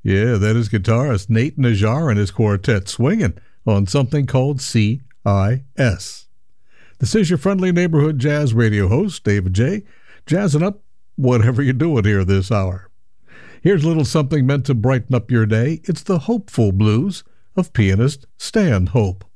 Yeah, that is guitarist Nate Najar and his quartet swinging on something called CIS. This is your friendly neighborhood jazz radio host, David J., jazzing up whatever you're doing here this hour. Here's a little something meant to brighten up your day. It's the Hopeful Blues of pianist Stan Hope.